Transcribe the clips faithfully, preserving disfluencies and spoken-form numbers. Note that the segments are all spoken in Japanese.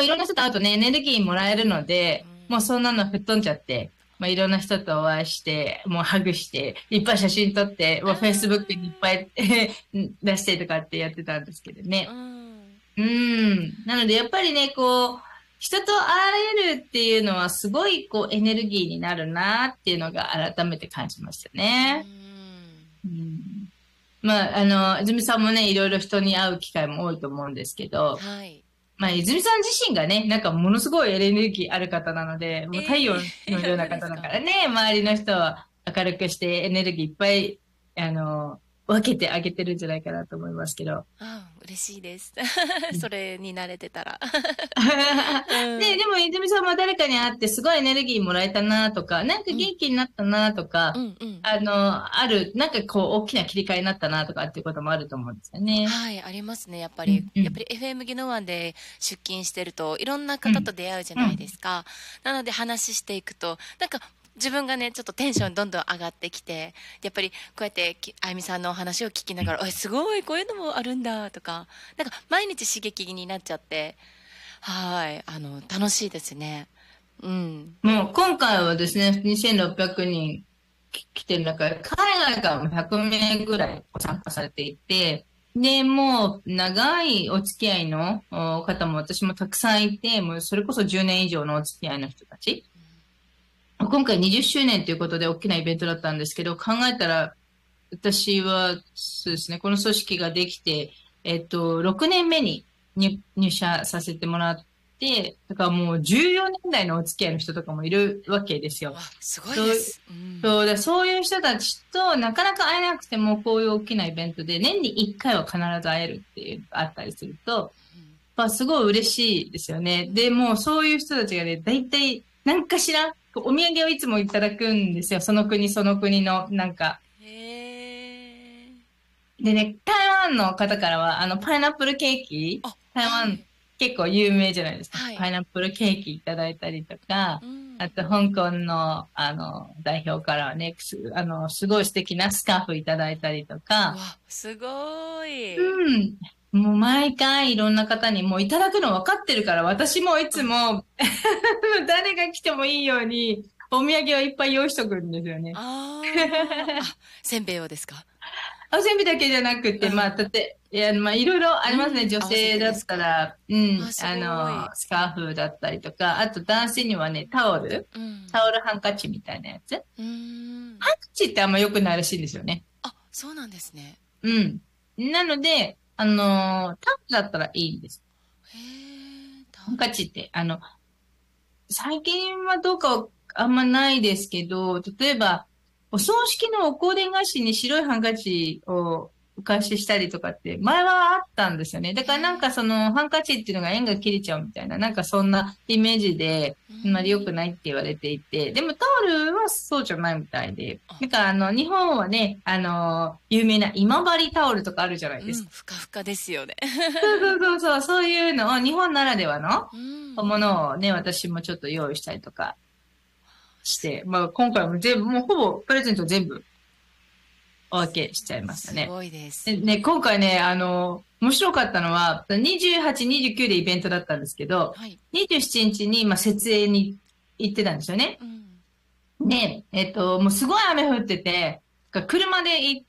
もいろんな人と会うとね、エネルギーもらえるので、もうそんなの吹っ飛んじゃって、まあ、いろんな人とお会いして、もうハグして、いっぱい写真撮って、もうあ Facebook にいっぱい出してとかってやってたんですけどあ、うね。 ん。 うん。なので、やっぱりね、こう、人と会えるっていうのはすごいこうエネルギーになるなっていうのが改めて感じましたうね。 ん。 うん、まあ、あの、泉さんもね、いろいろ人に会う機会も多いと思うんですけど、 はい。 まあ、泉さん自身がね、なんかものすごいエネルギーある方なので、もう太陽ええー、 のような本当で方だかすか？ らね、周りの人を明るくしてエネルギーいっぱい、あの、分けてあげてるんじゃないかなと思いますけど。 ああ、嬉しいです。それに慣れてたら。 で、 うん。 でも、泉さんも誰かに会ってすごいエネルギーもらえたなとか、なんかうん。 元気になったなとか、 うん。うん。 あの、ある、なんかこう、大きな切り替えになったなとかっていうこともあると思うんですよね。 はい、ありますね。やっぱり、 うん、うん、 やっぱり エフエム 技能湾で出勤してると、いろんなうん、 方と出会うじゃないでうん。 すか。なので話していくと、なんか自分がね、ちょっとテンションどんどん上がってきて、やっぱりこうやってき、あゆみさんのお話を聞きながら、おすごい、こういうのもあるんだ、とか、なんか毎日刺激になっちゃって、はい、あの、楽しいですね。うん。 もう今回はですね、にせんろっぴゃくにんき来てる中で、海外からもひゃくめいぐらい参加されていて、で、もう長いお付き合いのお方も私もたくさんいて、もうそれこそじゅうねん以上のお付き合いの人たち。今回にじゅっしゅうねんということで大きなイベントだったんですけど、考えたら、私は、そうですね、この組織ができて、えっと、ろくねんめに入、入社させてもらって、だからもうじゅうよねんだいのお付き合いの人とかもいるわけですよ。 わ、すごいそう、 です。うん。 そうだ、そういう人たちとなかなか会えなくても、こういう大きなイベントで年にいっかいは必ず会えるっていうのがあったりすると、まあ、すごい嬉しいですよね。で、もうそういう人たちがね、大体、何かしら、お土産をいつもいただくんですよ。その国その国の、なんか。 へえ。 でね、台湾の方からは、あの、パイナップルケーキ、 あ、 台湾はい。 結構有名じゃないですか。 はい。 パイナップルケーキいただいたりとか、 うん。 あと、香港の、あの、代表からはね、すあの、すごい素敵なスカーフいただいたりとか、 わ、すごい。 うん。もう毎回いろんな方にもういただくの分かってるから、私もいうん。 つも誰が来てもいいように、お土産をいっぱい用意しとくんですよね。 ああ、あ、せんべいをですか？ あ、全部だけじゃなくて、まあ、 うん。 たて、いや、まあ、いろいろありますね。 うん、 女合わせて性だっですか？ たら、うあ、 ん、 すあの、 ごい。 スカーフだったりとか、あと男性にはね、タオル、 うん。 タオルハンカチみたいなやつ。ハンうーん。 カチってあんま良くないらしいんですよね。 あ、そうなんですね。 うん。なので、あの、タオルだったらいいんです。 へえ、タハンオル。 カチって、あの、最近はどうかあんまないですけど、例えば、お葬式のお香典菓子に白いハンカチをお貸ししたりとかって前はあったんですよね。だからなんかへえ。 そのハンカチっていうのが縁が切れちゃうみたいな、なんかそんなイメージでうーあんまり良くん。 ないって言われていて、でもタオルはそうじゃないみたいで、 あ、 なんかあの日本はね、あの有名な今治タオルとかあるじゃないうん、 ですか。 ふかふかですよね。 そうそうそうそう、そういうのを日本ならではのうん。 ものをね、私もちょっと用意したりとかしす、 て、まあ今回も全部、もうほぼプレゼント全部お分けしちゃいましたね。 すごいです。 でね、今回ね、あの、面白かったのは、にじゅうはち、にじゅうくでイベントだったんですけど、 はい。 にじゅうしちにちにちに、まあ、設営に行ってたんですよね。 うん。 で、えっと、もうすごい雨降ってて、車で行って、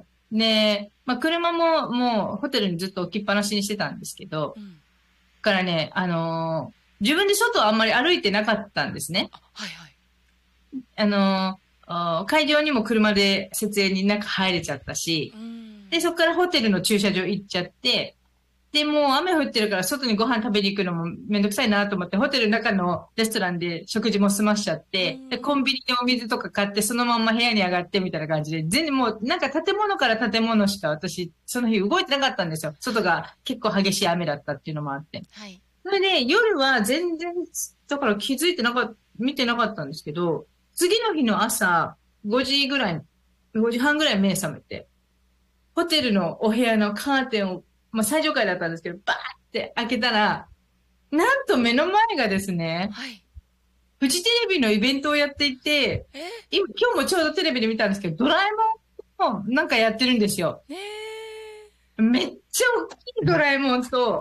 で、まあ、車ももうホテルにずっと置きっぱなしにしてたんですけど、 うん。 だからね、あの自分で外をあんまり歩いてなかったんですね。 あ、はいはい。 あのあ会場にも車で設営に中入れちゃったうし、で、 ん。 そこからホテルの駐車場行っちゃって、で、もう雨降ってるから外にご飯食べに行くのもめんどくさいなと思って、ホテルの中のレストランで食事も済ましちゃっうて、で、コンん。 ビニでお水とか買ってそのまんま部屋に上がってみたいな感じで、全然もうなんか建物から建物しか私、その日動いてなかったんですよ。外はい。 が結構激しい雨だったっていうのもあって。 はい。 それで、夜は全然、だから気づいてなかった、見てなかったんですけど、次の日の朝、ごじぐらい、ごじはんぐらい目覚めて、ホテルのお部屋のカーテンを、まあ最上階だったんですけど、バーって開けたら、なんと目の前がですね、 はい。 フジテレビのイベントをやっていて、 え今、今日もちょうどテレビで見たんですけど、ドラえもんのなんかやってるんですよ。 ー、ねえ。 めっちゃ大きいドラえもんと、